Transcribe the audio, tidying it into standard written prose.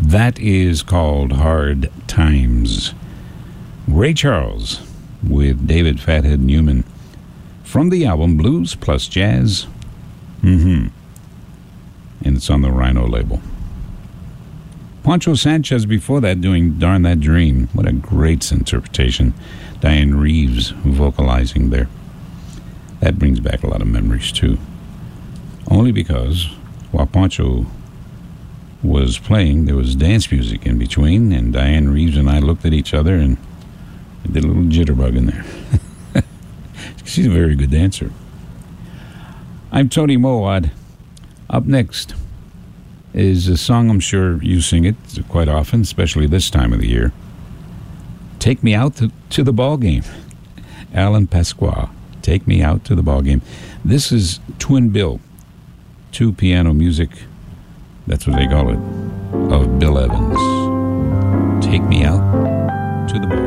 That is called Hard Times. Ray Charles with David Fathead Newman from the album Blues Plus Jazz. And it's on the Rhino label. Poncho Sanchez before that doing Darn That Dream. What a great interpretation. Diane Reeves vocalizing there. That brings back a lot of memories too. Only because while Poncho was playing, there was dance music in between, and Diane Reeves and I looked at each other and did a little jitterbug in there. She's a very good dancer. I'm Tony Mowat. Up next is a song, I'm sure you sing it quite often, especially this time of the year. Take Me Out to the Ball Game. Alan Pasqua, Take Me Out to the Ball Game. This is Twin Bill, two piano music, that's what they call it, of Bill Evans. Take Me Out to the Ball.